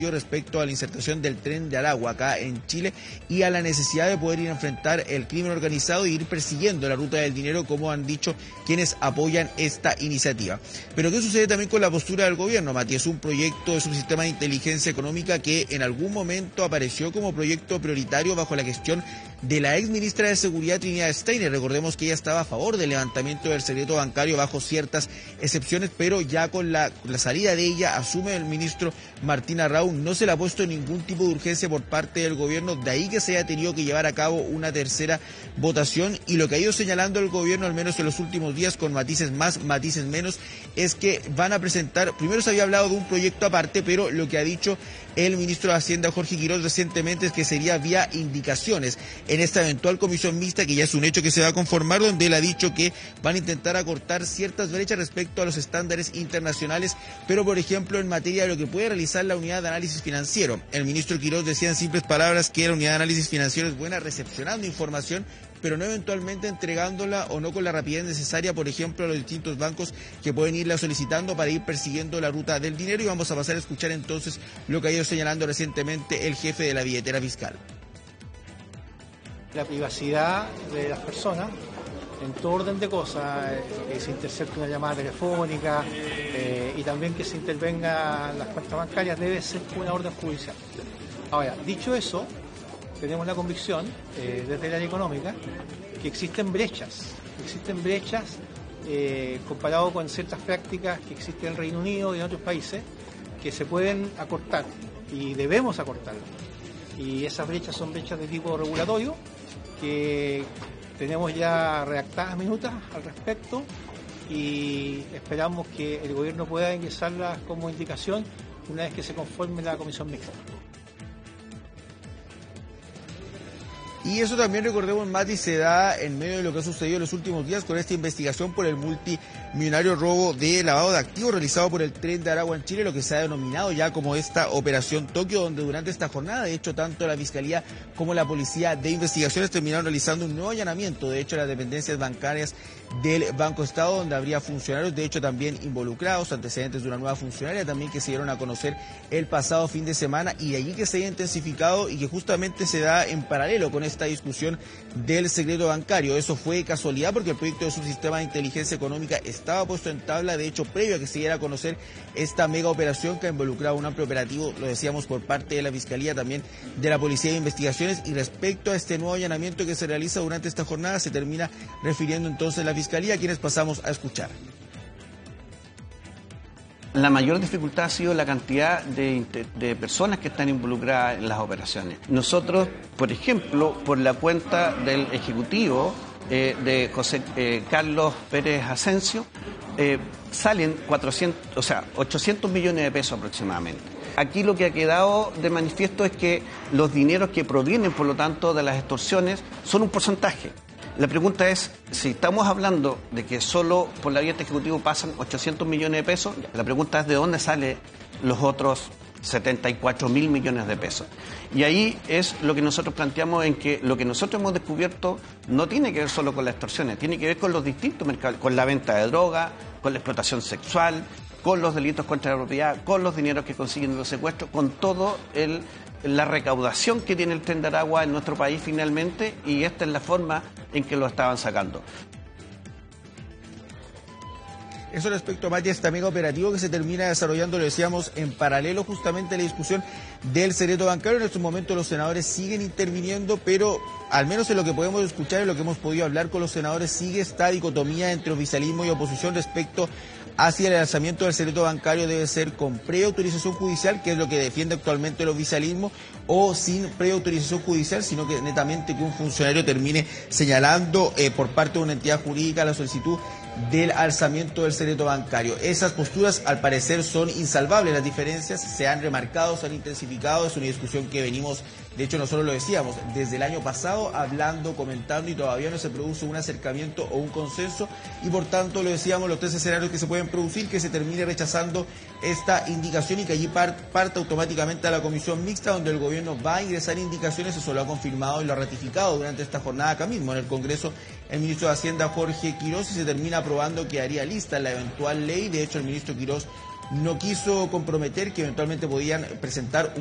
respecto a la insertación del Tren de Aragua acá en Chile y a la necesidad de poder ir a enfrentar el crimen organizado y ir persiguiendo la ruta del dinero, como han dicho quienes apoyan esta iniciativa. Pero ¿qué sucede también con la postura del gobierno, Mati? Es un proyecto de subsistema de inteligencia económica que en algún momento apareció como proyecto prioritario bajo la gestión de la ex ministra de Seguridad, Trinidad Steiner. Recordemos que ella estaba a favor del levantamiento del secreto bancario bajo ciertas excepciones, pero ya con la salida de ella asume el ministro Martín Arrau. No se le ha puesto ningún tipo de urgencia por parte del gobierno, de ahí que se haya tenido que llevar a cabo una tercera votación, y lo que ha ido señalando el gobierno, al menos en los últimos días, con matices más, matices menos, es que van a presentar, primero se había hablado de un proyecto aparte, pero lo que ha dicho el ministro de Hacienda, Jorge Quiroz, recientemente es que sería vía indicaciones en esta eventual comisión mixta, que ya es un hecho que se va a conformar, donde él ha dicho que van a intentar acortar ciertas brechas respecto a los estándares internacionales, pero por ejemplo en materia de lo que puede realizar la unidad de análisis financiero. El ministro Quiroz decía en simples palabras que la unidad de análisis financiero es buena recepcionando información, pero no eventualmente entregándola o no con la rapidez necesaria, por ejemplo, a los distintos bancos que pueden irla solicitando para ir persiguiendo la ruta del dinero. Y vamos a pasar a escuchar entonces lo que ha ido señalando recientemente el jefe de la billetera fiscal. La privacidad de las personas, en todo orden de cosas, que se intercepte una llamada telefónica y también que se intervenga las cuentas bancarias, debe ser una orden judicial. Ahora, dicho eso, tenemos la convicción desde el área económica que existen brechas comparado con ciertas prácticas que existen en el Reino Unido y en otros países, que se pueden acortar y debemos acortarlas. Y esas brechas son brechas de tipo regulatorio, que tenemos ya redactadas minutas al respecto y esperamos que el gobierno pueda ingresarlas como indicación una vez que se conforme la comisión mixta. Y eso también, recordemos, Mati, se da en medio de lo que ha sucedido en los últimos días con esta investigación por el multimillonario robo de lavado de activos realizado por el Tren de Aragua en Chile, lo que se ha denominado ya como esta Operación Tokio, donde durante esta jornada, de hecho, tanto la Fiscalía como la Policía de Investigaciones terminaron realizando un nuevo allanamiento, de hecho, las dependencias bancarias del Banco Estado, donde habría funcionarios, de hecho, también involucrados, antecedentes de una nueva funcionaria también que se dieron a conocer el pasado fin de semana, y de allí que se haya intensificado y que justamente se da en paralelo con esta discusión del secreto bancario. Eso fue casualidad porque el proyecto de subsistema de inteligencia económica estaba puesto en tabla, de hecho, previo a que se diera a conocer esta mega operación que ha involucrado un amplio operativo, lo decíamos, por parte de la Fiscalía, también de la Policía de Investigaciones. Y respecto a este nuevo allanamiento que se realiza durante esta jornada, se termina refiriendo entonces la Fiscalía, a quienes pasamos a escuchar. La mayor dificultad ha sido la cantidad de personas que están involucradas en las operaciones. Nosotros, por ejemplo, por la cuenta del Ejecutivo de José Carlos Pérez Asensio, salen 800 millones de pesos aproximadamente. Aquí lo que ha quedado de manifiesto es que los dineros que provienen, por lo tanto, de las extorsiones son un porcentaje. La pregunta es, si estamos hablando de que solo por la vía del Ejecutivo pasan 800 millones de pesos, la pregunta es de dónde salen los otros 74.000 millones de pesos. Y ahí es lo que nosotros planteamos, en que lo que nosotros hemos descubierto no tiene que ver solo con las extorsiones, tiene que ver con los distintos mercados, con la venta de droga, con la explotación sexual, con los delitos contra la propiedad, con los dineros que consiguen de los secuestros, con todo la recaudación que tiene el Tren de Aragua en nuestro país finalmente, y esta es la forma en que lo estaban sacando. Eso respecto a Mati, este mega operativo que se termina desarrollando, lo decíamos, en paralelo justamente a la discusión del secreto bancario. En estos momentos los senadores siguen interviniendo, pero al menos en lo que podemos escuchar, en lo que hemos podido hablar con los senadores, sigue esta dicotomía entre oficialismo y oposición respecto hacia el lanzamiento del secreto bancario. Debe ser con preautorización judicial, que es lo que defiende actualmente el oficialismo, o sin preautorización judicial, sino que netamente que un funcionario termine señalando por parte de una entidad jurídica la solicitud del alzamiento del secreto bancario. Esas posturas al parecer son insalvables, las diferencias se han remarcado, se han intensificado, es una discusión que venimos, de hecho nosotros lo decíamos, desde el año pasado hablando, comentando, y todavía no se produce un acercamiento o un consenso, y por tanto lo decíamos, los tres escenarios que se pueden producir, que se termine rechazando esta indicación y que allí parte automáticamente a la comisión mixta, donde el gobierno va a ingresar indicaciones. Eso lo ha confirmado y lo ha ratificado durante esta jornada acá mismo en el Congreso el ministro de Hacienda, Jorge Quiroz, y se termina aprobando, quedaría lista la eventual ley. De hecho, el ministro Quiroz no quiso comprometer que eventualmente podían presentar